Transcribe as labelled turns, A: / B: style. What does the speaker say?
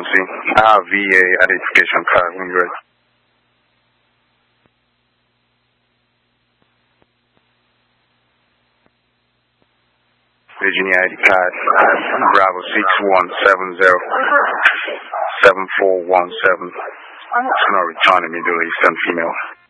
A: emergency. I have VA identification card when you're ready. Virginia ID card, Bravo 6170 7417. It's going to return immediately, send female.